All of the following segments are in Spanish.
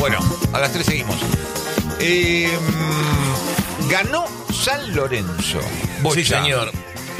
Bueno, a las 3 seguimos. Ganó San Lorenzo. Sí, señor.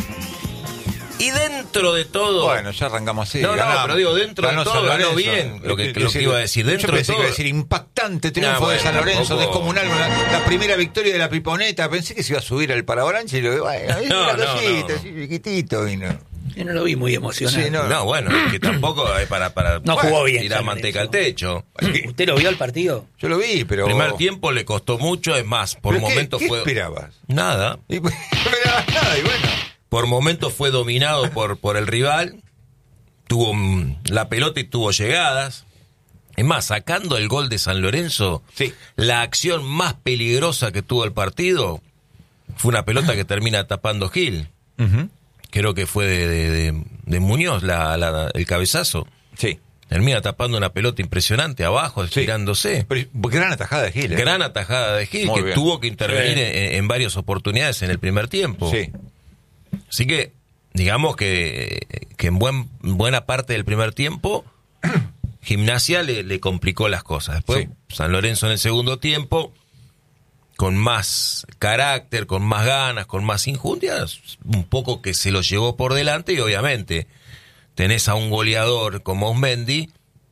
Y dentro de todo... Bueno, ya arrancamos así. No, pero digo, dentro de todo ganó bien lo que iba a decir. Dentro de todo... Yo pensé que iba a decir impactante triunfo de San Lorenzo, descomunal, la primera victoria de la Piponeta. Pensé que se iba a subir al Parabolanche y lo bueno, es una cosita, así chiquitito y no. Yo no lo vi muy emocionado. Sí, no, bueno, que tampoco es para no jugó bien, tirar manteca al techo. ¿Usted lo vio al partido? Yo lo vi, pero... El primer tiempo le costó mucho, es más, por momentos ¿qué fue... esperabas? Nada. No esperabas nada, y bueno... Por momentos fue dominado por el rival, tuvo la pelota y tuvo llegadas. Es más, sacando el gol de San Lorenzo, sí, la acción más peligrosa que tuvo el partido fue una pelota que termina tapando Gil. Uh-huh. Creo que fue de Muñoz, el cabezazo. Sí. Termina tapando una pelota impresionante abajo, estirándose. Pero, gran atajada de Gil. Gran atajada de Gil, muy que bien. tuvo que intervenir en varias oportunidades en el primer tiempo. Sí. Así que, digamos que en buena parte del primer tiempo, Gimnasia le complicó las cosas. Después, San Lorenzo en el segundo tiempo, con más carácter, con más ganas, con más injundias, un poco que se lo llevó por delante y obviamente tenés a un goleador como Osmendi,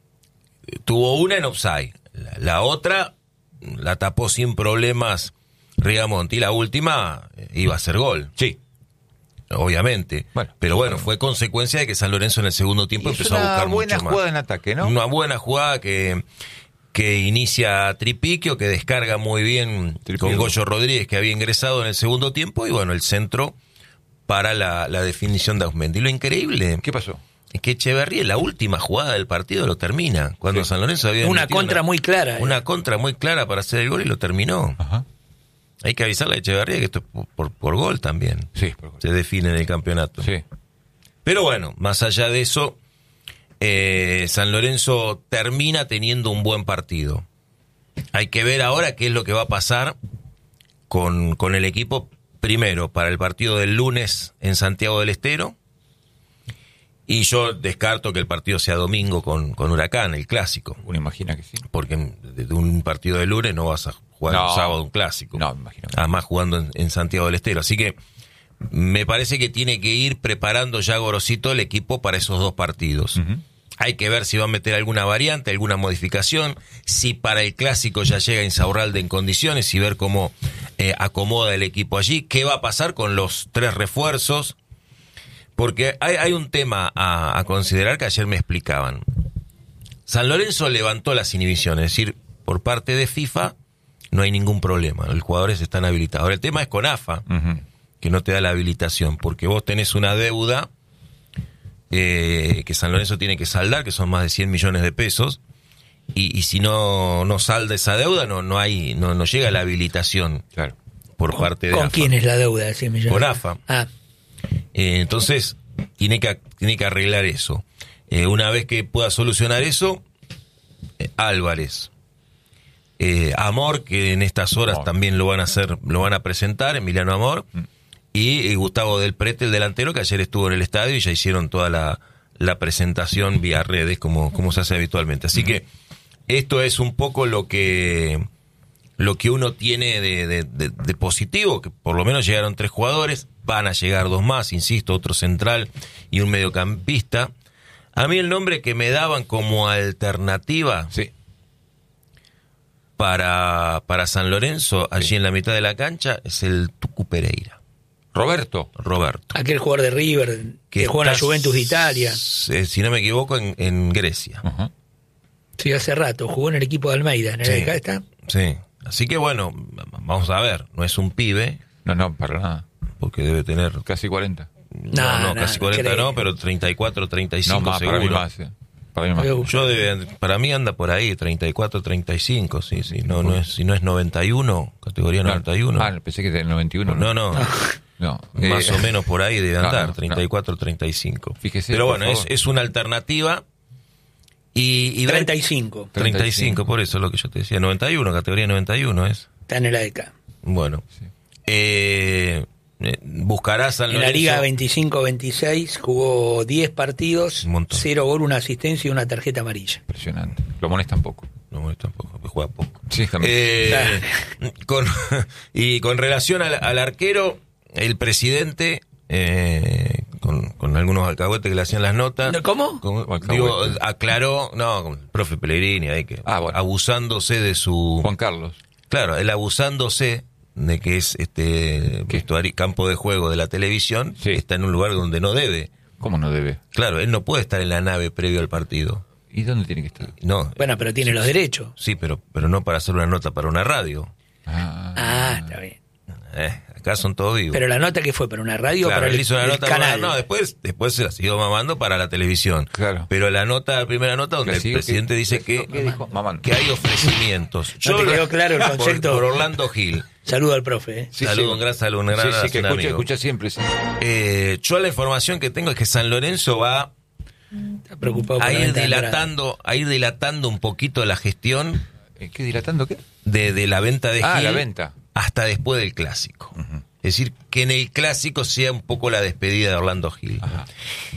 tuvo una en offside, la otra la tapó sin problemas Rigamonti y la última iba a ser gol. Sí. Obviamente, pero bueno, fue consecuencia de que San Lorenzo en el segundo tiempo empezó a buscar mucho más. Una buena jugada en ataque, ¿no? Una buena jugada que inicia Tripiquio, que descarga muy bien con Goyo Rodríguez, que había ingresado en el segundo tiempo, y bueno, el centro para la definición de Ausmendi. Lo increíble... ¿Qué pasó? Es que Echeverría, la última jugada del partido, lo termina. Cuando San Lorenzo había una contra muy clara. Una contra muy clara para hacer el gol y lo terminó. Ajá. Hay que avisarle a Echeverría que esto es por gol también. Sí, por gol. Se define en el campeonato. Sí. Pero bueno, más allá de eso, San Lorenzo termina teniendo un buen partido. Hay que ver ahora qué es lo que va a pasar con el equipo, primero, para el partido del lunes en Santiago del Estero. Y yo descarto que el partido sea domingo con Huracán, el clásico. Uno imagina que sí. Porque de un partido de lunes no vas a jugar un sábado un clásico. No, me imagino. Además jugando en Santiago del Estero. Así que me parece que tiene que ir preparando ya Gorosito el equipo para esos dos partidos. Uh-huh. Hay que ver si va a meter alguna variante, alguna modificación, si para el clásico ya llega Insaurralde en condiciones y ver cómo acomoda el equipo allí. ¿Qué va a pasar con los 3 refuerzos? Porque hay un tema a considerar que ayer me explicaban. San Lorenzo levantó las inhibiciones, es decir, por parte de FIFA no hay ningún problema, los jugadores están habilitados. Ahora el tema es con AFA, uh-huh, que no te da la habilitación, porque vos tenés una deuda que San Lorenzo tiene que saldar, que son más de 100 millones de pesos, y si no salda esa deuda, no llega la habilitación, claro, por parte de AFA. ¿Con quién es la deuda de 100 millones? Con AFA. Entonces, tiene que arreglar eso. Una vez que pueda solucionar eso, Álvarez, Amor, que en estas horas también lo van a presentar, Emiliano Amor, y Gustavo Del Prete, el delantero, que ayer estuvo en el estadio y ya hicieron toda la presentación vía redes, como se hace habitualmente. Así que esto es un poco lo que uno tiene de positivo, que por lo menos llegaron 3 jugadores, van a llegar 2 más, insisto, otro central y un mediocampista. A mí el nombre que me daban como alternativa para San Lorenzo, allí en la mitad de la cancha, es el Tucu Pereira. Roberto. Aquel jugador de River que jugó en la Juventus de Italia. Si no me equivoco, en Grecia. Uh-huh. Sí, hace rato, jugó en el equipo de Almeida, ¿no? Acá está. Sí, así que bueno, vamos a ver, no es un pibe. No, para nada. Porque debe tener... Casi 40. No, casi 40 no, pero 34, 35 más, seguro. Para mí más. Para mí anda por ahí, 34, 35, sí. Si no es 91, categoría 91. Pensé que era el 91. No. Más o menos por ahí debe andar, 34, 35. Fíjese, pero bueno, es una alternativa. Y 35. 35, por eso es lo que yo te decía. 91, categoría 91 es. Está en el ADK. Bueno. Sí. Buscará San Lorenzo. En la Liga 25-26 jugó 10 partidos, 0 gol, 1 asistencia y 1 tarjeta amarilla. Impresionante. Lo molesta un poco. juega poco. Sí, también. Y con relación al arquero, el presidente, con algunos alcahuetes que le hacían las notas. ¿Cómo? Aclaró, con el profe Pellegrini, ahí que abusándose de su... Juan Carlos. Claro, él abusándose de que es campo de juego de la televisión, está en un lugar donde no debe. ¿Cómo no debe? Claro, él no puede estar en la nave previo al partido. ¿Y dónde tiene que estar? No. Bueno, pero tiene los derechos. Sí, pero no para hacer una nota para una radio. Está bien. Acá son todos vivos. Pero la nota que fue para una radio, claro, para él hizo una nota canal. Después se la siguió mamando para la televisión. Claro. Pero la primera nota donde el presidente dice que hay ofrecimientos. ¿No te quedó claro el concepto? Por Orlando Gil. Saludo al profe. Un gran saludo, que escucha siempre. Sí. Yo la información que tengo es que San Lorenzo va preocupado a ir dilatando un poquito la gestión. ¿Qué dilatando qué? De la venta de Gil. La venta. Hasta después del clásico. Es decir, que en el clásico sea un poco la despedida de Orlando Gil.